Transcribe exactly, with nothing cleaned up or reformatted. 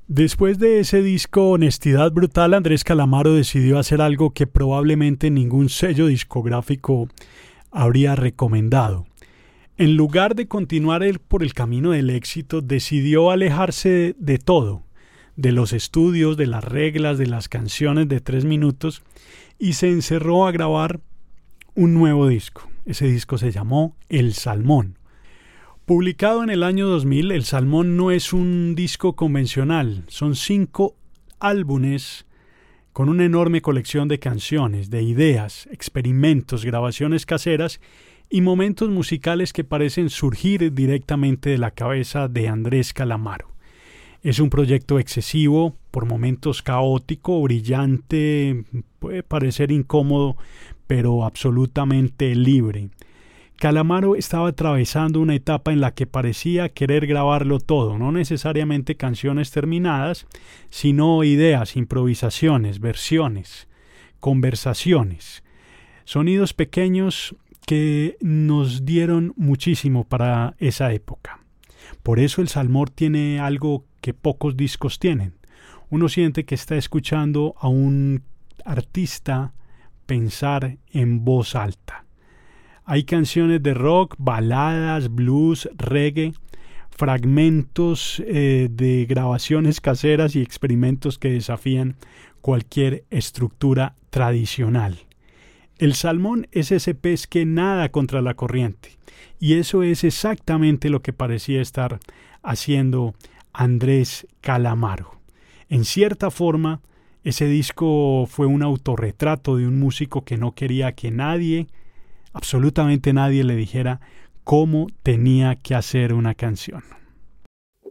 Después de ese disco Honestidad Brutal, Andrés Calamaro decidió hacer algo que probablemente ningún sello discográfico habría recomendado. En lugar de continuar él por el camino del éxito, decidió alejarse de, de todo, de los estudios, de las reglas, de las canciones de tres minutos, y se encerró a grabar un nuevo disco. Ese disco se llamó El Salmón. Publicado en el año dos mil, El Salmón no es un disco convencional, son cinco álbumes con una enorme colección de canciones, de ideas, experimentos, grabaciones caseras y momentos musicales que parecen surgir directamente de la cabeza de Andrés Calamaro. Es un proyecto excesivo, por momentos caótico, brillante, puede parecer incómodo, pero absolutamente libre. Calamaro estaba atravesando una etapa en la que parecía querer grabarlo todo, no necesariamente canciones terminadas, sino ideas, improvisaciones, versiones, conversaciones, sonidos pequeños que nos dieron muchísimo para esa época. Por eso el Salmón tiene algo que pocos discos tienen. Uno siente que está escuchando a un artista pensar en voz alta. Hay canciones de rock, baladas, blues, reggae, fragmentos eh, de grabaciones caseras y experimentos que desafían cualquier estructura tradicional. El Salmón es ese pez que nada contra la corriente, y eso es exactamente lo que parecía estar haciendo Andrés Calamaro. En cierta forma, ese disco fue un autorretrato de un músico que no quería que nadie, absolutamente nadie, le dijera cómo tenía que hacer una canción.